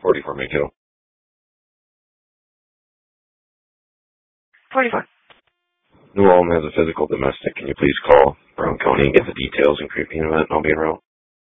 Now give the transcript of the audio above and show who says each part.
Speaker 1: 44 Mankato.
Speaker 2: 45.
Speaker 1: New Ulm has a physical domestic. Can you please call Brown County and get the details and create me an event, and I'll be around.